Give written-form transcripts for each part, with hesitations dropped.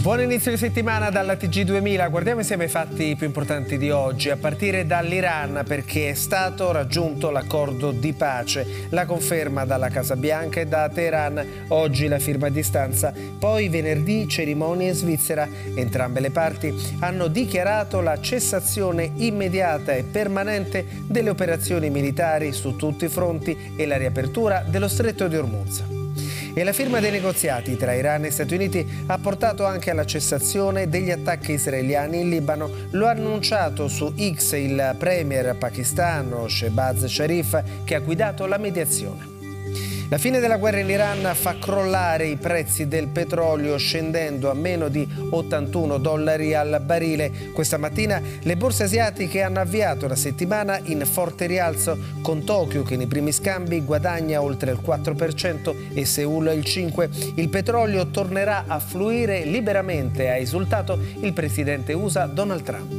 Buon inizio di settimana dalla TG2000, guardiamo insieme i fatti più importanti di oggi, a partire dall'Iran, perché è stato raggiunto l'accordo di pace, la conferma dalla Casa Bianca e da Teheran, oggi la firma a distanza, poi venerdì cerimonia in Svizzera. Entrambe le parti hanno dichiarato la cessazione immediata e permanente delle operazioni militari su tutti i fronti e la riapertura dello stretto di Hormuz. E la firma dei negoziati tra Iran e Stati Uniti ha portato anche alla cessazione degli attacchi israeliani in Libano. Lo ha annunciato su X il premier pakistano Shehbaz Sharif, che ha guidato la mediazione. La fine della guerra in Iran fa crollare i prezzi del petrolio, scendendo a meno di $81 al barile. Questa mattina le borse asiatiche hanno avviato la settimana in forte rialzo, con Tokyo che nei primi scambi guadagna oltre il 4% e Seul il 5%. Il petrolio tornerà a fluire liberamente, ha esultato il presidente USA Donald Trump.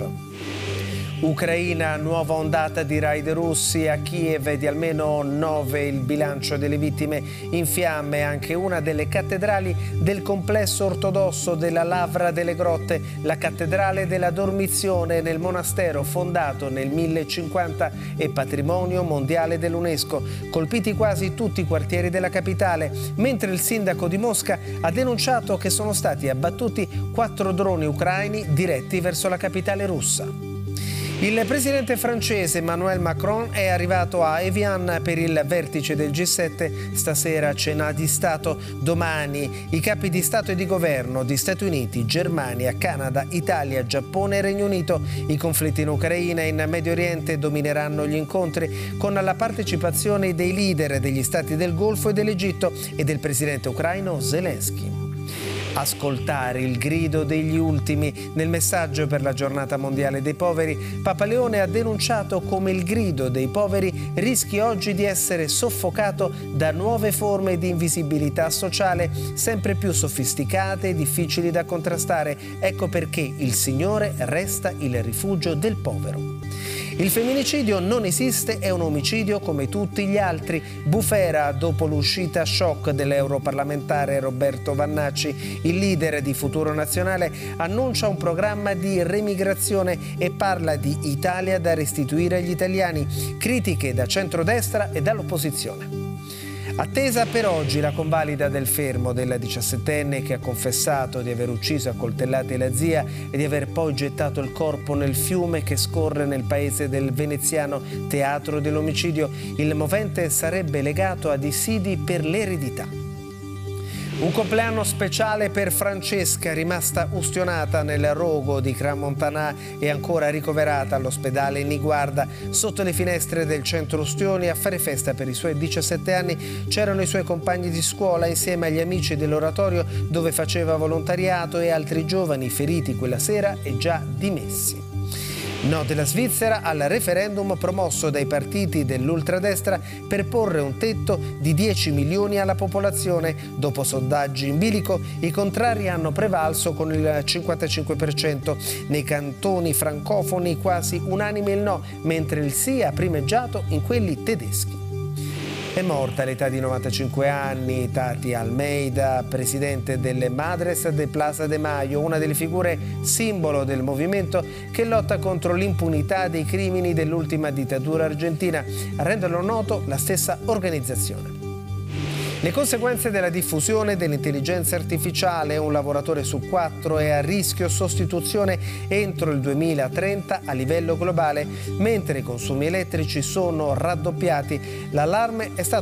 Ucraina, nuova ondata di raid russi a Kiev, di almeno 9 il bilancio delle vittime. In fiamme anche una delle cattedrali del complesso ortodosso della Lavra delle Grotte, la cattedrale della Dormizione nel monastero fondato nel 1050 e patrimonio mondiale dell'UNESCO. Colpiti quasi tutti i quartieri della capitale, mentre il sindaco di Mosca ha denunciato che sono stati abbattuti 4 droni ucraini diretti verso la capitale russa. Il presidente francese Emmanuel Macron è arrivato a Evian per il vertice del G7, stasera cena di Stato, domani i capi di Stato e di Governo di Stati Uniti, Germania, Canada, Italia, Giappone e Regno Unito. I conflitti in Ucraina e in Medio Oriente domineranno gli incontri, con la partecipazione dei leader degli Stati del Golfo e dell'Egitto e del presidente ucraino Zelensky. Ascoltare il grido degli ultimi. Nel messaggio per la giornata mondiale dei poveri, Papa Leone ha denunciato come il grido dei poveri rischi oggi di essere soffocato da nuove forme di invisibilità sociale, sempre più sofisticate e difficili da contrastare. Ecco perché il Signore resta il rifugio del povero. Il femminicidio non esiste, è un omicidio come tutti gli altri. Bufera dopo l'uscita shock dell'europarlamentare Roberto Vannacci. Il leader di Futuro Nazionale annuncia un programma di remigrazione e parla di Italia da restituire agli italiani. Critiche da centrodestra e dall'opposizione. Attesa per oggi la convalida del fermo della 17enne che ha confessato di aver ucciso a coltellate la zia e di aver poi gettato il corpo nel fiume che scorre nel paese del Veneziano, teatro dell'omicidio. Il movente sarebbe legato a dissidi per l'eredità. Un compleanno speciale per Francesca, rimasta ustionata nel rogo di Crans-Montana e ancora ricoverata all'ospedale Niguarda. Sotto le finestre del centro Ustioni a fare festa per i suoi 17 anni c'erano i suoi compagni di scuola insieme agli amici dell'oratorio dove faceva volontariato e altri giovani feriti quella sera e già dimessi. No della Svizzera al referendum promosso dai partiti dell'ultradestra per porre un tetto di 10 milioni alla popolazione. Dopo sondaggi in bilico, i contrari hanno prevalso con il 55%. Nei cantoni francofoni quasi unanime il no, mentre il sì ha primeggiato in quelli tedeschi. È morta all'età di 95 anni Tati Almeida, presidente delle Madres de Plaza de Mayo, una delle figure simbolo del movimento che lotta contro l'impunità dei crimini dell'ultima dittatura argentina, a renderlo noto la stessa organizzazione. Le conseguenze della diffusione dell'intelligenza artificiale: un lavoratore su 4 è a rischio sostituzione entro il 2030 a livello globale, mentre i consumi elettrici sono raddoppiati. L'allarme è stato